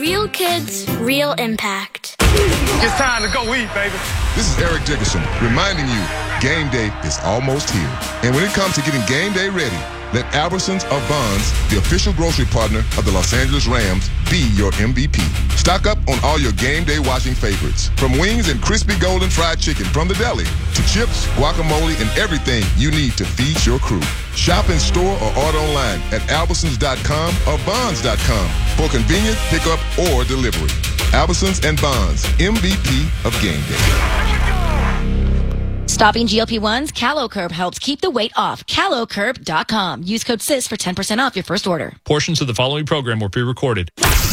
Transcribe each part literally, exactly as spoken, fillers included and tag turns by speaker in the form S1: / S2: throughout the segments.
S1: Real kids, real impact.
S2: It's time to go eat, baby.
S3: This is Eric Dickerson reminding you, game day is almost here. And when it comes to getting game day ready, let Albertsons of Bonds, the official grocery partner of the Los Angeles Rams, be your M V P. Stock up on all your game day watching favorites. From wings and crispy golden fried chicken from the deli to chips, guacamole, and everything you need to feed your crew. Shop in store or order online at albertsons dot com or bonds dot com for convenient pickup or delivery. Albertsons and Bonds, M V P of game day.
S4: Stopping G L P ones, CaloCurb helps keep the weight off. calo curb dot com. Use code S I S for ten percent off your first order.
S5: Portions of the following program were pre-recorded.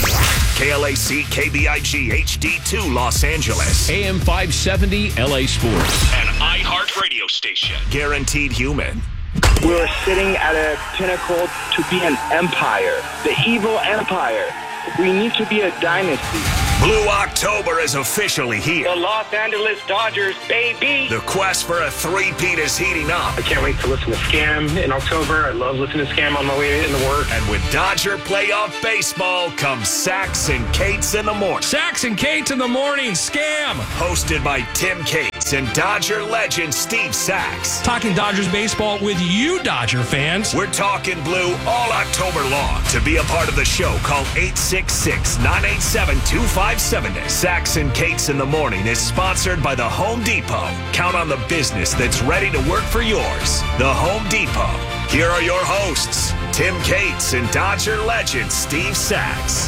S6: K L A C K B I G H D two Los Angeles.
S7: A M five seventy L A Sports.
S6: An iHeart radio station. Guaranteed human.
S8: We're sitting at a pinnacle to be an empire. The evil empire. We need to be a dynasty.
S6: Blue October is officially here.
S8: The Los Angeles Dodgers, baby.
S6: The quest for a three-peat is heating up.
S8: I can't wait to listen to Scam in October. I love listening to Scam on my way into work.
S6: And with Dodger playoff baseball comes Sax and Cates in the morning.
S7: Sax and Cates in the morning, Scam.
S6: Hosted by Tim Cates and Dodger legend Steve Sax.
S7: Talking Dodgers baseball with you, Dodger fans.
S6: We're talking blue all October long. To be a part of the show, call eight six six, nine eight seven, two five seven zero. Sax and Cates in the morning is sponsored by the Home Depot. Count on the business that's ready to work for yours. The Home Depot. Here are your hosts, Tim Cates and Dodger legend Steve Sax.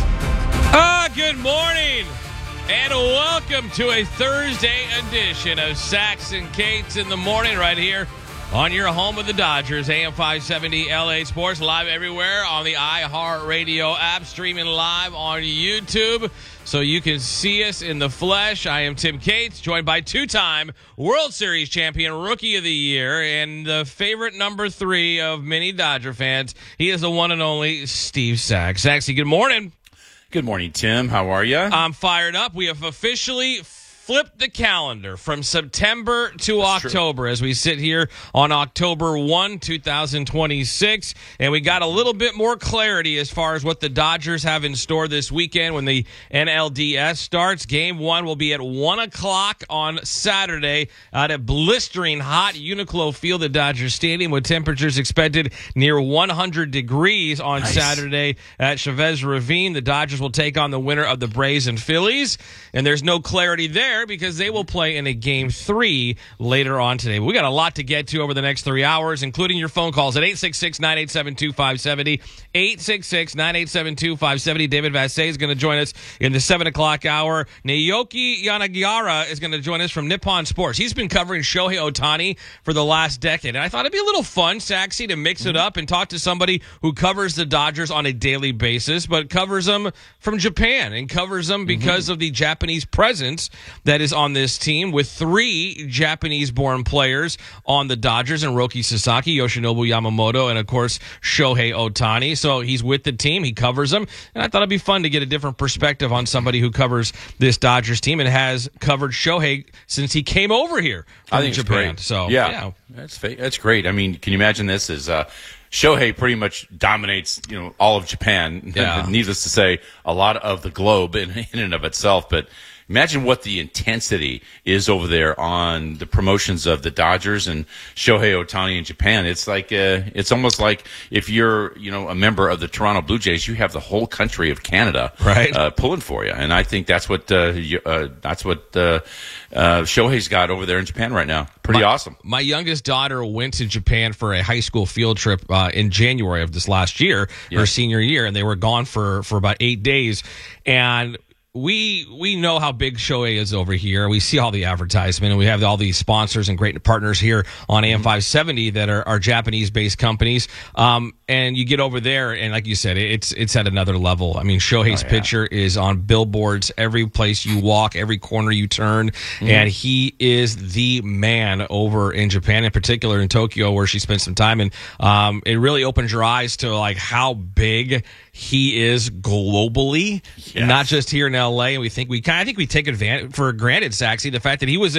S9: Ah, good morning, and welcome to a Thursday edition of Sax and Cates in the morning right here on your home of the Dodgers, A M five seventy L A Sports, live everywhere on the iHeartRadio app, streaming live on YouTube so you can see us in the flesh. I am Tim Cates, joined by two-time World Series champion, Rookie of the Year, and the favorite number three of many Dodger fans. He is the one and only Steve Sax. Saxy, good morning.
S10: Good morning, Tim. How are you?
S9: I'm fired up. We have officially flipped the calendar from September to That's October true. As we sit here on October first, two thousand twenty-six, and we got a little bit more clarity as far as what the Dodgers have in store this weekend when the N L D S starts. Game one will be at one o'clock on Saturday at a blistering hot Uniqlo Field at Dodger Stadium with temperatures expected near one hundred degrees on nice. Saturday at Chavez Ravine. The Dodgers will take on the winner of the Braves and Phillies, and there's no clarity there because they will play in a game three later on today. We got a lot to get to over the next three hours, including your phone calls at eight six six, nine eight seven, two five seven zero, eight six six, nine eight seven, two five seven zero. David Vassay is going to join us in the seven o'clock hour. Naoki Yanagihara is going to join us from Nippon Sports. He's been covering Shohei Ohtani for the last decade, and I thought it'd be a little fun, Saxy, to mix it up and talk to somebody who covers the Dodgers on a daily basis, but covers them from Japan and covers them because mm-hmm. of the Japanese presence that is on this team, with three Japanese-born players on the Dodgers, and Roki Sasaki, Yoshinobu Yamamoto, and, of course, Shohei Ohtani. So he's with the team. He covers them. And I thought it'd be fun to get a different perspective on somebody who covers this Dodgers team and has covered Shohei since he came over here from
S10: I think
S9: Japan.
S10: It's great.
S9: So,
S10: yeah,
S9: yeah.
S10: That's, that's great. I mean, can you imagine this as uh, Shohei pretty much dominates, you know, all of Japan.
S9: Yeah.
S10: Needless to say, a lot of the globe in, in and of itself. But imagine what the intensity is over there on the promotions of the Dodgers and Shohei Ohtani in Japan. It's like uh, it's almost like if you're, you know, a member of the Toronto Blue Jays, you have the whole country of Canada
S9: right.
S10: uh, pulling for you. And I think that's what uh, you, uh, that's what uh, uh, Shohei's got over there in Japan right now. Pretty
S9: my,
S10: awesome.
S9: My youngest daughter went to Japan for a high school field trip uh, in January of this last year, yeah. her senior year, and they were gone for, for about eight days. And We we know how big Shohei is over here. We see all the advertisement, and we have all these sponsors and great partners here on A M five seventy that are, are Japanese-based companies. Um, and you get over there, and like you said, it's it's at another level. I mean, Shohei's oh, yeah. picture is on billboards every place you walk, every corner you turn, mm-hmm. and he is the man over in Japan, in particular in Tokyo, where she spent some time. And um, it really opens your eyes to like how big he is globally, yes. not just here in L A. And we think we kind, I think we take advantage for granted, Saxy, the fact that he was in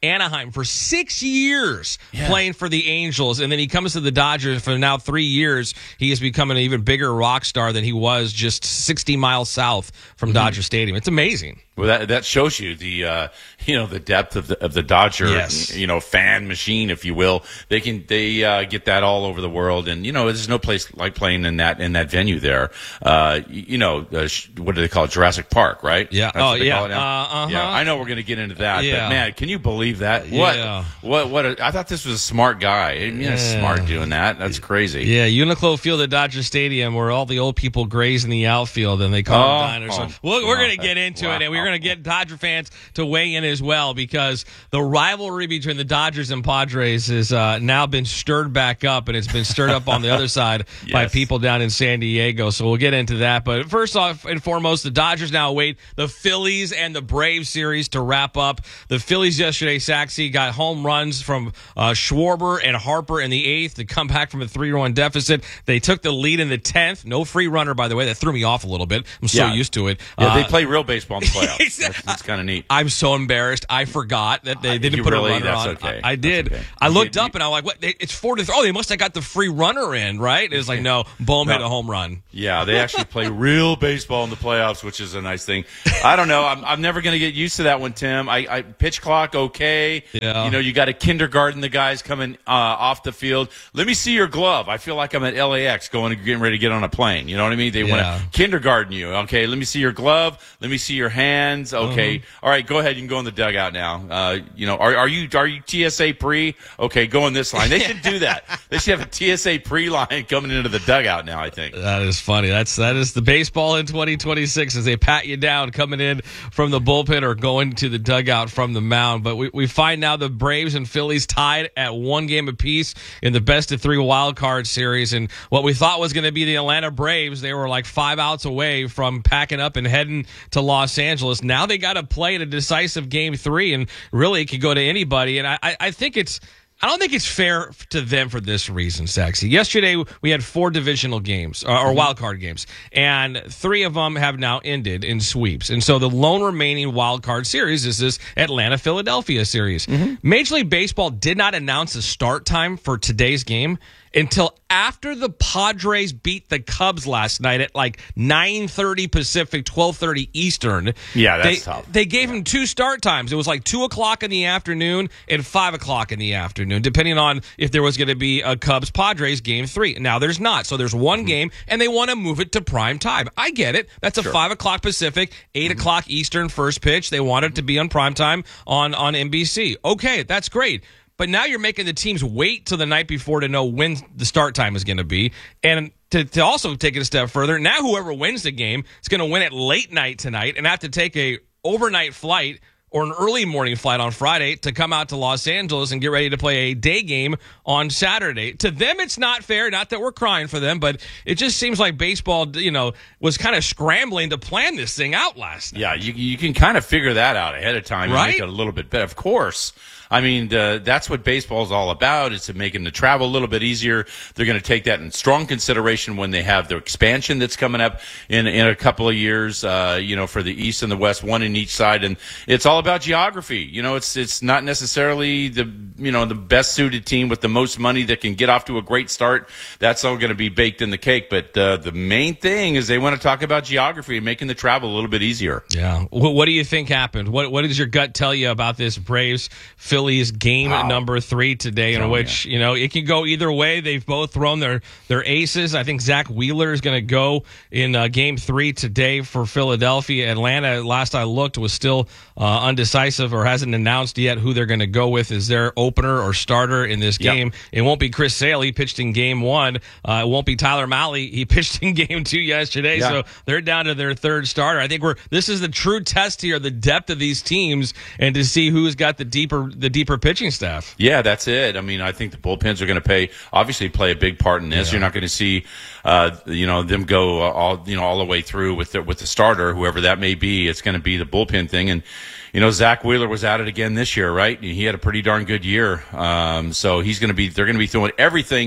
S9: Anaheim for six years
S10: yeah.
S9: playing for the Angels, and then he comes to the Dodgers for now three years. He has become an even bigger rock star than he was just sixty miles south from mm-hmm. Dodger Stadium. It's amazing.
S10: Well, that that shows you the uh, you know the depth of the of the Dodger
S9: yes.
S10: you know fan machine, if you will. They can they uh, get that all over the world, and you know there's no place like playing in that in that venue there. Uh, you know uh, what do they call it? Jurassic Park, right?
S9: Yeah.
S10: That's
S9: oh
S10: what they
S9: yeah.
S10: call it now?
S9: Uh, uh-huh.
S10: Yeah. I know we're going to get into that,
S9: yeah.
S10: but man, can you believe that? What
S9: yeah.
S10: what what? A, I thought this was a smart guy. I mean,
S9: yeah.
S10: smart doing that. That's crazy.
S9: Yeah, Uniqlo Field at Dodger Stadium, where all the old people graze in the outfield, and they call
S10: oh,
S9: them diners.
S10: Oh,
S9: so we're we're
S10: wow.
S9: going to get into
S10: wow.
S9: it, and we're going to get Dodger fans to weigh in as well, because the rivalry between the Dodgers and Padres has uh, now been stirred back up, and it's been stirred up on the other side yes. by people down in San Diego. So we'll get into that. But first off and foremost, the Dodgers now await the Phillies and the Braves series to wrap up. The Phillies yesterday, Saxy, got home runs from uh, Schwarber and Harper in the eighth to come back from a three-run deficit. They took the lead in the tenth. No free runner, by the way. That threw me off a little bit. I'm so
S10: yeah.
S9: used to it.
S10: Yeah,
S9: uh,
S10: they play real baseball in the playoffs.
S9: exactly.
S10: That's, that's kind of neat.
S9: I'm so embarrassed. I forgot that they
S10: Uh,
S9: didn't
S10: you
S9: put
S10: really-
S9: a runner
S10: that's
S9: on.
S10: okay.
S9: I, I did.
S10: That's okay.
S9: I
S10: You
S9: looked
S10: did-
S9: up and I'm like, "What? They, it's four to three. Oh, they must have got the free runner in, right?" It's like, no, Bohm
S10: No.
S9: hit a home run.
S10: Yeah, they actually play real baseball in the playoffs, which is a nice thing. I don't know. I'm, I'm never going to get used to that one, Tim. I, I pitch clock, okay.
S9: Yeah.
S10: You know, you got to kindergarten the guys coming uh, off the field. Let me see your glove. I feel like I'm at L A X going getting ready to get on a plane. You know what I mean? They
S9: Yeah.
S10: want to kindergarten you. Okay, let me see your glove. Let me see your hands. Okay,
S9: Uh-huh.
S10: all right, go ahead. You can go in the dugout now. Uh, you know, are, are you are you T S A pre? Okay, go in this line. They should do that. They should have a T S A pre line coming into the dugout now, I think.
S9: That is funny. That's that is the baseball in twenty twenty-six as they pat you down coming in from the bullpen or going to the dugout from the mound. But we, we find now the Braves and Phillies tied at one game apiece in the best of three wild card series. And what we thought was going to be the Atlanta Braves, they were like five outs away from packing up and heading to Los Angeles. Now they got to play in a decisive game three, and really it could go to anybody. And I, I, I think it's I don't think it's fair to them for this reason, Saxy. Yesterday, we had four divisional games, or, or wild card games, and three of them have now ended in sweeps. And so the lone remaining wild card series is this Atlanta-Philadelphia series. Mm-hmm. Major League Baseball did not announce a start time for today's game until after the Padres beat the Cubs last night at like nine thirty Pacific, twelve thirty Eastern.
S10: Yeah, that's
S9: they,
S10: tough.
S9: They gave him two start times. It was like two o'clock in the afternoon and five o'clock in the afternoon, depending on if there was going to be a Cubs-Padres game three. Now there's not. So there's one mm-hmm. game, and they want to move it to prime time. I get it. That's a
S10: sure.
S9: five o'clock Pacific, eight mm-hmm. o'clock Eastern first pitch. They want it to be on prime time on, on N B C. Okay, that's great. But now you're making the teams wait till the night before to know when the start time is going to be. And to, to also take it a step further, now whoever wins the game is going to win it late night tonight and have to take a overnight flight or an early morning flight on Friday to come out to Los Angeles and get ready to play a day game on Saturday. To them, it's not fair. Not that we're crying for them, but it just seems like baseball, you know, was kind of scrambling to plan this thing out last night.
S10: Yeah, you you can kind of figure that out ahead of time and
S9: right?
S10: make it a little bit better. Of course. I mean, uh, that's what baseball is all about, is to making the travel a little bit easier. They're going to take that in strong consideration when they have their expansion that's coming up in in a couple of years, uh, you know, for the East and the West, one in each side. And it's all about geography. You know, it's it's not necessarily the, you know, the best suited team with the most money that can get off to a great start. That's all going to be baked in the cake. But uh, the main thing is they want to talk about geography and making the travel a little bit easier.
S9: Yeah. What, what do you think happened? What What does your gut tell you about this Braves Phillies game
S10: wow.
S9: number three today, in
S10: oh,
S9: which,
S10: yeah.
S9: you know, it can go either way. They've both thrown their, their aces. I think Zach Wheeler is going to go in uh, game three today for Philadelphia. Atlanta, last I looked, was still uh, undecisive or hasn't announced yet who they're going to go with as their opener or starter in this
S10: yep.
S9: game. It won't be Chris Sale. He pitched in game one. Uh, it won't be Tyler Mahle. He pitched in game two yesterday.
S10: Yeah.
S9: So they're down to their third starter. I think we're this is the true test here, the depth of these teams, and to see who's got the deeper the deeper pitching staff.
S10: Yeah, that's it. I mean, I think the bullpens are going to pay obviously play a big part in this. Yeah. You're not going to see, uh, you know, them go all you know all the way through with the, with the starter, whoever that may be. It's going to be the bullpen thing. And you know, Zach Wheeler was at it again this year, right? He had a pretty darn good year. Um, so he's going to be, they're going to be throwing everything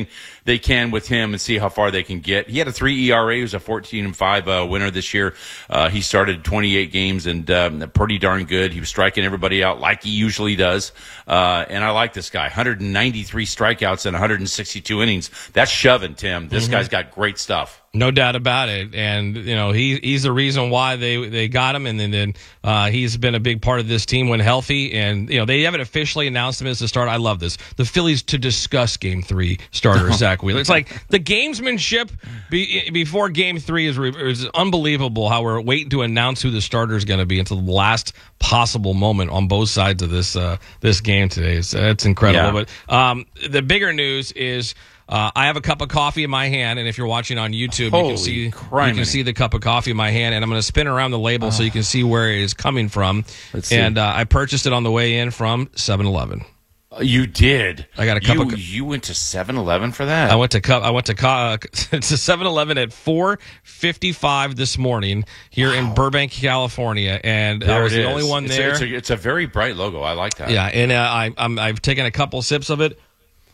S10: they can with him and see how far they can get. He had a three E R A. He was a fourteen and five uh, winner this year. Uh, he started twenty-eight games and um, pretty darn good. He was striking everybody out like he usually does. Uh, and I like this guy. one hundred ninety-three strikeouts and one hundred sixty-two innings. That's shoving, Tim. This mm-hmm. guy's got great stuff.
S9: No doubt about it, and you know he he's the reason why they, they got him, and then, then uh, he's been a big part of this team when healthy. And you know they haven't officially announced him as the starter. I love this. The Phillies to discuss Game Three starter Zach Wheeler. It's like the gamesmanship be, before Game Three is, is unbelievable. How we're waiting to announce who the starter is going to be until the last possible moment on both sides of this uh, this game today. It's, it's incredible.
S10: Yeah.
S9: But um, the bigger news is. Uh, I have a cup of coffee in my hand, and if you're watching on YouTube,
S10: Holy
S9: you can see
S10: criminy.
S9: you can see the cup of coffee in my hand, and I'm going to spin around the label oh. so you can see where it is coming from.
S10: Let's see.
S9: And uh, I purchased it on the way in from seven eleven.
S10: You did.
S9: I got a cup
S10: you,
S9: of.
S10: You went to seven eleven for that.
S9: I went to cup. I went to uh, to seven eleven at four fifty-five this morning here wow. in Burbank, California, and
S10: there
S9: I was
S10: it
S9: the
S10: is.
S9: only one
S10: it's
S9: there.
S10: A, it's, a, it's a very bright logo. I like that.
S9: Yeah, and uh, I, I'm, I've taken a couple sips of it.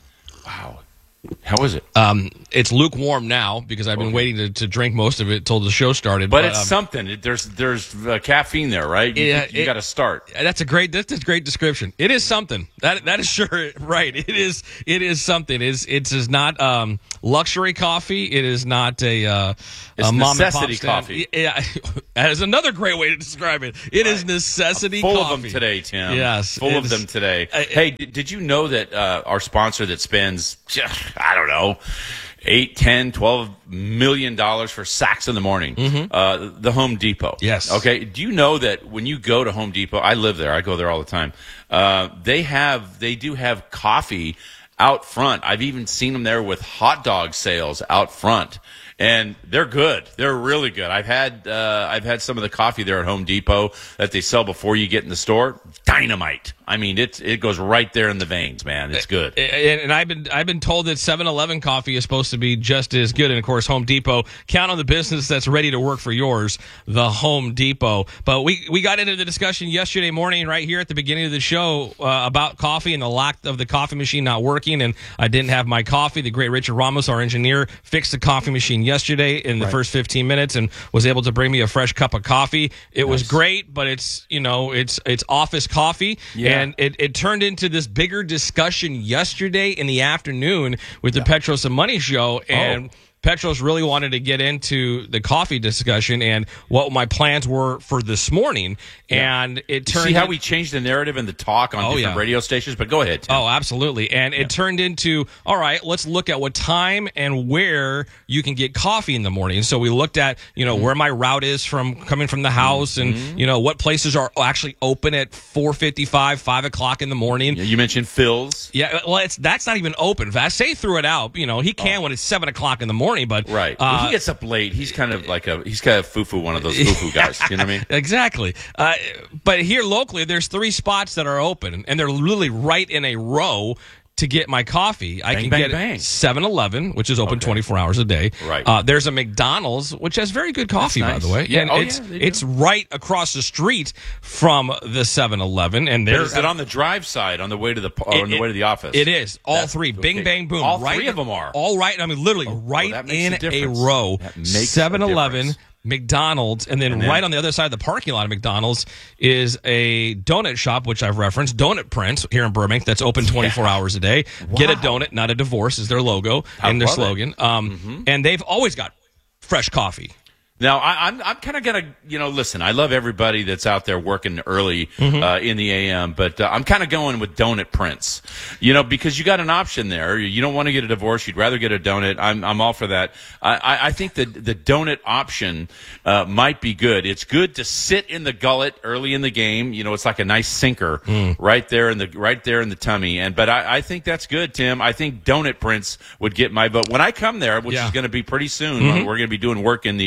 S10: Wow. How is it?
S9: Um, it's lukewarm now because I've been okay. waiting to, to drink most of it until the show started.
S10: But,
S9: but
S10: it's
S9: um,
S10: something. It, there's there's uh, caffeine there, right? You,
S9: yeah,
S10: you got to start.
S9: That's a great that's a great description. It is something. That that is sure right. It is it is something. It's it is not um, luxury coffee. It is not a, uh,
S10: it's
S9: a mom
S10: necessity
S9: and pop
S10: coffee.
S9: Yeah, that is another great way to describe it. It right. is necessity
S10: Full
S9: coffee.
S10: of them today, Tim.
S9: Yes,
S10: full of them today. Uh, hey, did, did you know that uh, our sponsor that spends I don't know. Eight, ten, twelve million dollars for sacks in the morning.
S9: Mm-hmm.
S10: Uh, the Home Depot.
S9: Yes.
S10: Okay. Do you know that when you go to Home Depot, I live there. I go there all the time. Uh, they have, they do have coffee out front. I've even seen them there with hot dog sales out front. And they're good. They're really good. I've had uh, I've had some of the coffee there at Home Depot that they sell before you get in the store. Dynamite. I mean, it it goes right there in the veins, man. It's good.
S9: And, and I've been I've been told that seven eleven coffee is supposed to be just as good. And of course, Home Depot. Count on the business that's ready to work for yours, the Home Depot. But we we got into the discussion yesterday morning right here at the beginning of the show uh, about coffee and the lack of the coffee machine not working. And I didn't have my coffee. The great Richard Ramos, our engineer, fixed the coffee machine yesterday in the right. first fifteen minutes and was able to bring me a fresh cup of coffee. It nice. was great, but it's, you know, it's it's office coffee.
S10: Yeah.
S9: And it, it turned into this bigger discussion yesterday in the afternoon with the yeah. Petros and Money show. And oh. Petros really wanted to get into the coffee discussion and what my plans were for this morning. Yeah. And it turned
S10: See how
S9: in,
S10: we changed the narrative and the talk on
S9: oh,
S10: different
S9: yeah.
S10: radio stations? But go ahead, Tim.
S9: Oh, absolutely. And yeah. it turned into, all right, let's look at what time and where you can get coffee in the morning. So we looked at, you know, mm-hmm. where my route is from coming from the house mm-hmm. and, you know, what places are actually open at four fifty-five, five o'clock in the morning.
S10: Yeah, you mentioned Phil's.
S9: Yeah, well, it's that's not even open. I say threw it out. You know, he can oh. when it's seven o'clock in the morning, but
S10: right.
S9: Uh,
S10: when he gets up late, he's kind of like a he's kind of foo-foo, one of those foo-foo guys. You know what I mean?
S9: Exactly. Uh, but here locally, there's three spots that are open, and they're literally right in a row. To get my coffee, I
S10: bang,
S9: can
S10: bang,
S9: get
S10: bang.
S9: seven eleven, which is open
S10: okay.
S9: twenty-four hours a day.
S10: Right.
S9: Uh, there's a McDonald's, which has very good coffee,
S10: nice.
S9: by the way.
S10: Yeah.
S9: And
S10: Oh,
S9: it's,
S10: yeah, they
S9: it's
S10: do.
S9: right across the street from the seven eleven. And
S10: But
S9: they're
S10: is it on the drive side on the way to the or on the
S9: it,
S10: way to the office?
S9: It is. All
S10: That's,
S9: three.
S10: okay.
S9: Bing, bang, boom.
S10: All
S9: right,
S10: three of them are.
S9: All right. I mean, literally
S10: oh,
S9: right
S10: well, in
S9: a,
S10: a
S9: row. seven eleven. McDonald's, and then,
S10: and then
S9: right on the other side of the parking lot of McDonald's is a donut shop, which I've referenced, Donut Prince here in Burbank, that's open twenty-four yeah. hours a day. Wow. Get a donut, not a divorce, is their logo
S10: I
S9: and their
S10: love
S9: slogan.
S10: It.
S9: Um,
S10: mm-hmm.
S9: And they've always got fresh coffee.
S10: Now, I, I'm I'm kind of gonna, you know, listen. I love everybody that's out there working early
S9: mm-hmm.
S10: uh, in the A M, but uh, I'm kind of going with Donut Prince, you know, because you got an option there. You don't want to get a divorce; you'd rather get a donut. I'm I'm all for that. I I, I think that the donut option uh, might be good. It's good to sit in the gullet early in the game. You know, it's like a nice sinker
S9: mm.
S10: right there in the right there in the tummy. And but I, I think that's good, Tim. I think Donut Prince would get my vote when I come there, which
S9: yeah.
S10: is going to be pretty soon.
S9: Mm-hmm.
S10: We're going to be doing work in the uh, in the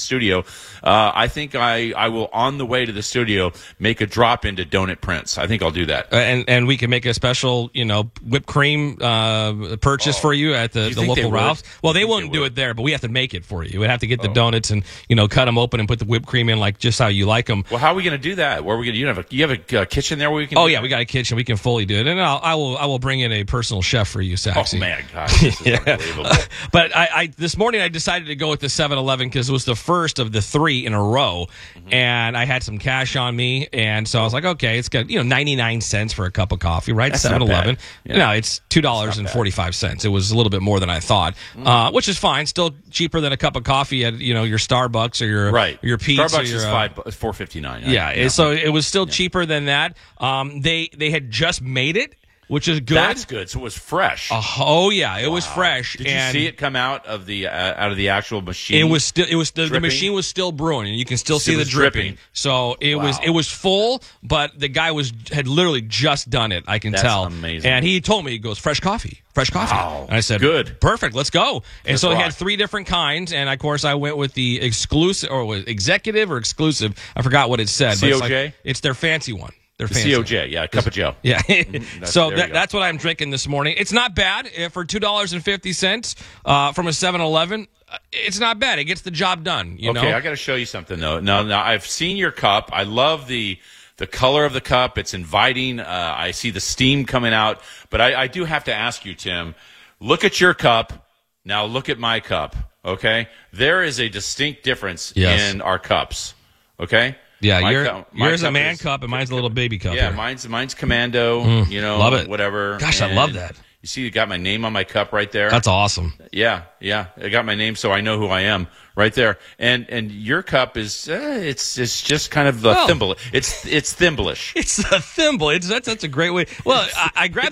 S10: studio. Uh, I think I, I will, on the way to the studio, make a drop into Donut Prince. I think I'll do that.
S9: Uh, and and we can make a special, you know, whipped cream uh, purchase oh. for you at the,
S10: you
S9: the local Ralph's. Well, they
S10: think
S9: wouldn't
S10: they
S9: do it there, but we have to make it for you. We'd have to get the oh. donuts and, you know, cut them open and put the whipped cream in like just how you like them.
S10: Well, how are we going to do that? Where are we going to? You have a you have a uh, kitchen there where we can?
S9: Oh
S10: do
S9: yeah,
S10: that?
S9: we got a kitchen. We can fully do it, and I'll, I will I will bring in a personal chef for you, Saxy.
S10: Oh man, gosh, this is
S9: yeah.
S10: unbelievable.
S9: But I, I this morning I decided to go with the seven eleven because it was the first of the three in a row, mm-hmm. and I had some cash on me, and so I was like, okay, it's got you know ninety-nine cents for a cup of coffee, right? seven eleven. Yeah. No, it's two dollars and forty-five cents. It was a little bit more than I thought, mm. uh, which is fine. Still cheaper than a cup of coffee at you know your Starbucks or your
S10: right.
S9: your Pete's.
S10: Starbucks
S9: or your,
S10: is
S9: uh,
S10: five four fifty nine.
S9: Yeah, yeah, so it was still yeah. cheaper than that. Um, they they had just made it, which is good.
S10: That's good. So it was fresh.
S9: Uh, oh yeah, it wow. was fresh.
S10: Did
S9: and
S10: you see it come out of the uh, out of the actual machine?
S9: It was still. It was the, the machine was still brewing, and you can still see
S10: it
S9: the
S10: was
S9: dripping.
S10: dripping.
S9: So it
S10: wow.
S9: was it was full, but the guy was had literally just done it. I can
S10: That's
S9: tell.
S10: Amazing.
S9: And he told me he goes fresh coffee, fresh coffee.
S10: Wow.
S9: And I said,
S10: good,
S9: perfect, let's go. And
S10: Let's
S9: so
S10: rock.
S9: he had three different kinds, and of course I went with the exclusive or was executive or exclusive. I forgot what it said.
S10: C O J.
S9: But it's, like, it's their fancy one. They're
S10: the
S9: fancy.
S10: C O J, yeah, a cup of Joe.
S9: Yeah.
S10: that's,
S9: so that, that's what I'm drinking this morning. It's not bad for two dollars and fifty cents uh, from a seven eleven. It's not bad. It gets the job done. You
S10: okay,
S9: know?
S10: I got to show you something though. Now, now I've seen your cup. I love the the color of the cup. It's inviting. Uh, I see the steam coming out. But I, I do have to ask you, Tim. Look at your cup. Now look at my cup. Okay, there is a distinct difference
S9: yes.
S10: in our cups. Okay.
S9: Yeah,
S10: my
S9: your,
S10: cup, my
S9: yours
S10: cup
S9: a man
S10: is,
S9: cup and mine's a little baby cup.
S10: Yeah,
S9: here.
S10: mine's mine's Commando.
S9: Mm,
S10: you know,
S9: love it.
S10: Whatever.
S9: Gosh,
S10: and
S9: I love that.
S10: You see, you got my name on my cup right there.
S9: That's awesome.
S10: Yeah, yeah. I got my name, so I know who I am right there. And and your cup is uh, it's it's just kind of a
S9: well,
S10: thimble. It's it's thimblish.
S9: It's a thimble. It's that's that's a great way. Well, I, I grabbed